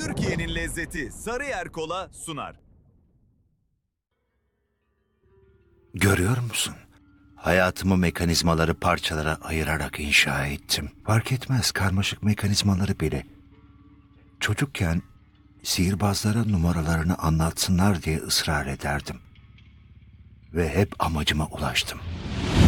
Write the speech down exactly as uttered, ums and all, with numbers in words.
Türkiye'nin lezzeti Sarıyer Kola sunar. Görüyor musun? Hayatımı mekanizmaları parçalara ayırarak inşa ettim. Fark etmez karmaşık mekanizmaları bile. Çocukken sihirbazlara numaralarını anlatsınlar diye ısrar ederdim. Ve hep amacıma ulaştım.